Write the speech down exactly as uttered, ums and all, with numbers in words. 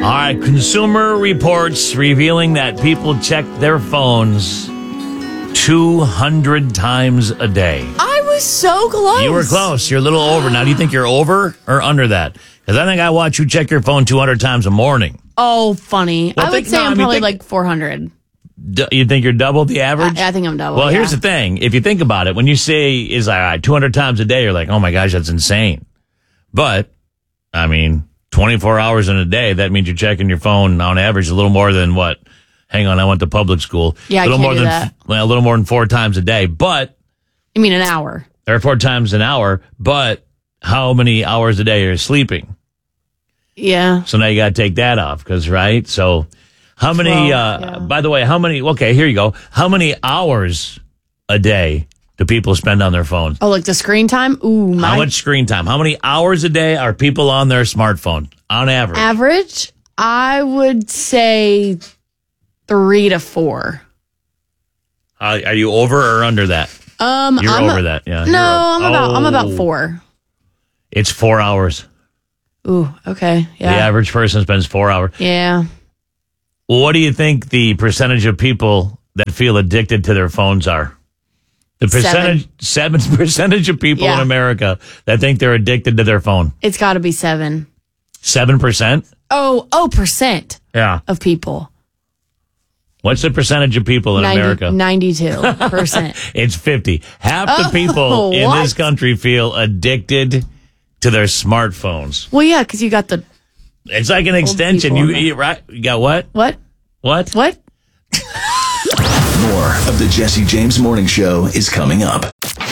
right, Consumer Reports revealing that people check their phones two hundred times a day. I was so close. You were close. You're a little over. Now, do you think you're over or under that? Because I think I watch you check your phone two hundred times a morning. Oh, funny. Well, I would think, say no, I'm I mean, probably think, like four hundred. D- you think you're double the average? I, I think I'm double. Well, yeah. here's the thing. If you think about it, when you say is all right, two hundred times a day, you're like, oh my gosh, that's insane. But, I mean, twenty-four hours in a day, that means you're checking your phone on average a little more than what? Hang on, I went to public school. Yeah, a little I can't more do than that. well, a little more than four times a day. But You mean an hour? or four times an hour. But how many hours a day are you sleeping? Yeah. So now you got to take that off, because right. So how many? twelve, uh, yeah. By the way, how many? Okay, here you go. How many hours a day do people spend on their phones? Oh, like the screen time? Ooh, my How much screen time? How many hours a day are people on their smartphone on average? average? I would say three to four. Uh, are you over or under that? Um, You're I'm over a- that, yeah. No, You're I'm o- about I'm about Oh. four. It's four hours. Ooh, okay, The yeah, average person spends four hours. yeah. Well, what do you think the percentage of people that feel addicted to their phones are? The percentage, seven, percentage of people in Yeah. America that think they're addicted to their phone. It's got to be seven. Seven percent? Oh, oh, percent Yeah. of people. What's the percentage of people in America? ninety-two percent. It's fifty. Half the Oh, people in what? this country feel addicted to their smartphones. Well, yeah, because you got the It's like an extension. people You, in there. you right? You got what? what? What? What? More of the Jesse James Morning Show is coming up.